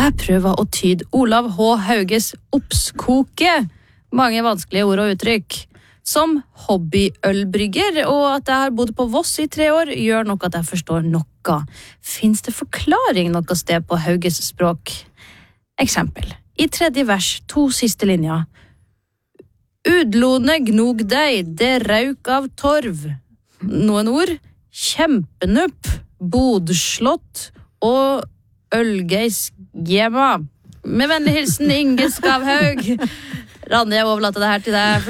Jeg prøver å tyde Olav H. Hauges oppskoke. Mange vanskelige ord og uttrykk. Som hobbyølbrygger, og at jeg har bodd på Voss i 3 år, gjør nok at jeg forstår noe. Finnes det forklaring noe sted på Hauges språk? Eksempel. I 3. vers, 2 siste linjer. Udlone gnog deg, det rauk av torv. Noen ord. Kjempenupp, bodslott og ølgeisgjema. Med vennlig hilsen Inge Skavhaug. Randi, jeg overlater det her til deg.